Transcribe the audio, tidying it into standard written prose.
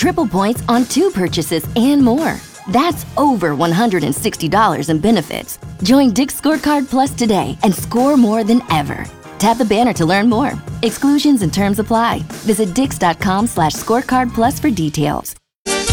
triple points on 2 purchases, and more. That's over $160 in benefits. Join Dick's Scorecard Plus today and score more than ever. Tap the banner to learn more. Exclusions and terms apply. Visit dix.com/scorecardplus for details.